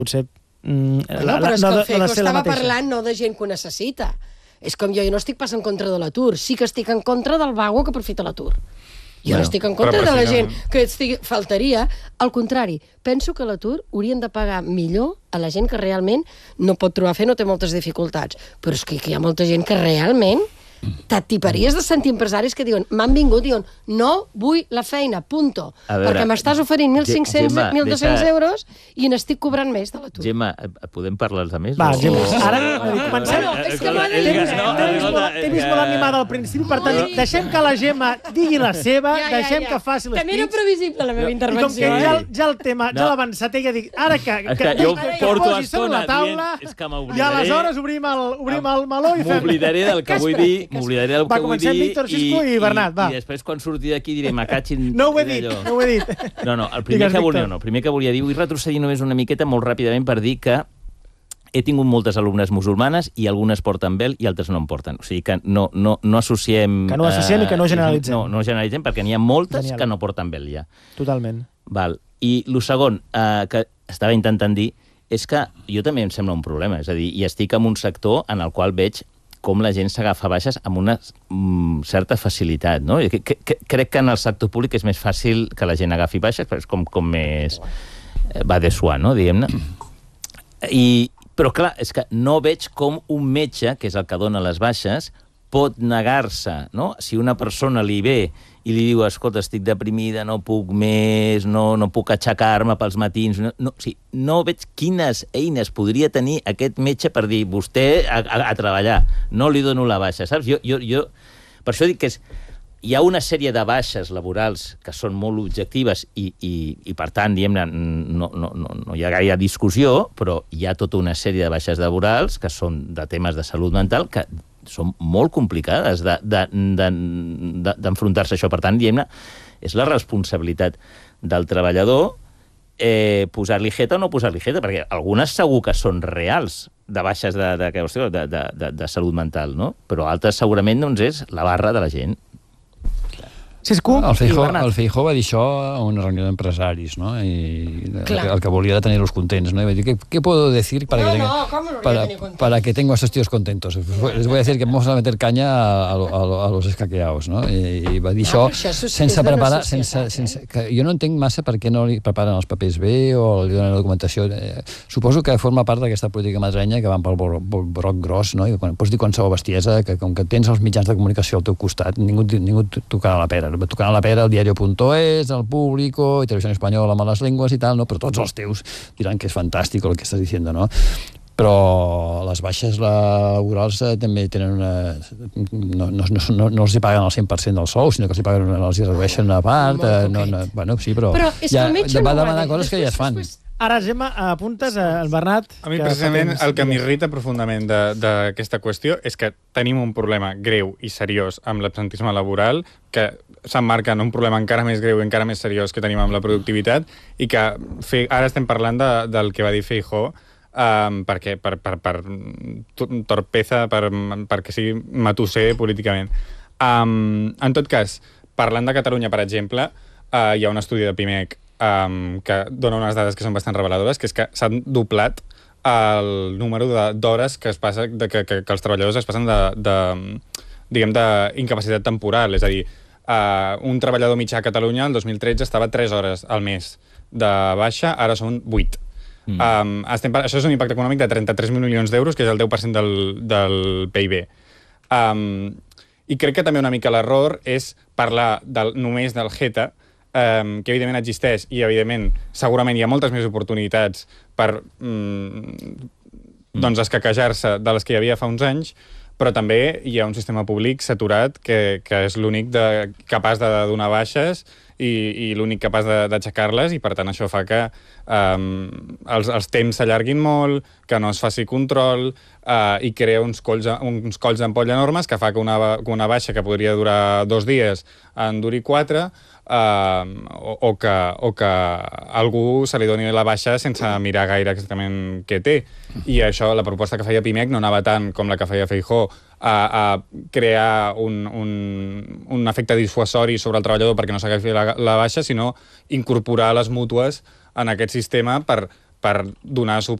potser... Però és que el FECO estava parlant no de gent que ho necessita. És com jo no estic pas en contra de l'atur, sí que estic en contra del vago que aprofita l'atur. Jo no estic en contra de la gent que faltaria. Al contrari, penso que l'atur haurien de pagar millor a la gent que realment no pot trobar feina, no té moltes dificultats. Però és que hi ha molta gent que realment t'atiparies de sentir empresaris que diuen, m'han vingut, diuen, no vull la feina, punto. Perquè m'estàs oferint 1.500, 1.200 euros i n'estic cobrant més de l'atur. Gemma, podem parlar els altres? Va, Gemma, ara comencem. És que m'ha de dir... T'he vist molt animada al principi, per tant, deixem que la Gemma digui la seva, deixem que faci les També era previsible la meva intervenció. I com que ja el tema, ja l'ha avançat, ella dic, ara que jo porto estona dient, és que m'oblidaré, i aleshores obrim el meló i fem... M'oblidaré del que vull dir, m'oblidaré del que vull dir... Va, comencem Víctor Xisco i Bernat, va. I després, quan surti d'aquí, diré, m'acatxin... No ho he dit. No, el primer que volia dir, vull retrocedir només una miqueta molt ràpidament per dir que he tingut moltes alumnes musulmanes i algunes porten vel i altres no en porten. O sigui que no associem... Que no associem i que no generalitzem. No generalitzem, perquè n'hi ha moltes que no porten vel ja. Totalment. Val. I el segon que estava intentant dir és que jo també em sembla un problema. És a dir, i estic en un sector en el qual veig com la gent s'agafa baixes amb una certa facilitat, no? Crec que en el sector públic és més fàcil que la gent agafi baixes, però és com més va de suar, no? Diguem-ne. Però, clar, és que no veig com un metge, que és el que dona les baixes, pot negar-se, no? Si una persona li ve i li diu, escolta, estic deprimida, no puc més, no puc aixecar-me pels matins... No veig quines eines podria tenir aquest metge per dir, vostè a treballar, no li dono la baixa, saps? Jo per això dic que hi ha una sèrie de baixes laborals que són molt objectives i per tant, diguem-ne, no hi ha gaire discussió, però hi ha tota una sèrie de baixes laborals que són de temes de salut mental que són molt complicades d'enfrontar-se a això. Per tant, diguem-ne, és la responsabilitat del treballador posar-li jeta o no posar-li jeta, perquè algunes segur que són reals de baixes de salut mental, no? Però altres segurament doncs, és la barra de la gent. El Feijóo va dir això a una reunió d'empresaris, ¿no? Y el que volia era tenerlos contentos, ¿no? Y va dir, ¿qué puedo decir para que tengo a estos tíos contentos? Les voy a decir que vamos a meter caña a los escaqueados, ¿no? I va dir això sense preparar... Jo no entenc massa per què no li preparen els papers bé o li donen la documentació. Suposo que forma part d'aquesta política madrenya que van pel broc gros, no? I pots dir qualsevol bestiesa, que com que tens els mitjans de comunicació al teu costat, ningú tocarà la pera. Tocant la pera, el diario.es, el Público, y Televisión Española, Malas Lenguas y tal, no? Però tots els teus diran que és fantàstic el que estàs dient, no? Però les baixes laborals també tenen una... No els hi paguen el 100% del sou, sinó que els hi redueixen una part. Bueno, sí, però va demanar coses que ja es fan. Ara, Gemma, apuntes al Bernat... A mi, precisament, el que m'irrita profundament d'aquesta qüestió és que tenim un problema greu i seriós amb l'absentisme laboral, que s'emmarca en un problema encara més greu i encara més seriós que tenim amb la productivitat, i que ara estem parlant del que va dir Feijóo, perquè per torpeza, perquè sigui matusser políticament. En tot cas, parlant de Catalunya, per exemple, hi ha un estudi de PIMEC que dona unes dades que són bastant reveladores, que és que s'han doblat el número d'hores que els treballadors es passen d'incapacitat temporal. És a dir, un treballador mitjà a Catalunya el 2013 estava 3 hores al mes de baixa, ara són 8. Això és un impacte econòmic de 33.000 milions d'euros, que és el 10% del PIB. I crec que també una mica l'error és parlar només del JETA, que evidentment existeix i evidentment segurament hi ha moltes més oportunitats per escaquejar-se de les que hi havia fa uns anys, però també hi ha un sistema públic saturat que és l'únic capaç de donar baixes i l'únic capaç d'aixecar-les, i per tant això fa que els temps s'allarguin molt, que no es faci control i crea uns colls d'ampolla enormes que fa que una baixa que podria durar 2 dies en duri 4, o que algú se li doni la baixa sense mirar gaire exactament què té. I això, la proposta que feia PIMEC no anava tant com la que feia Feijóo a crear un efecte dissuasori sobre el treballador perquè no s'agafi la baixa, sinó incorporar les mútues en aquest sistema per per donar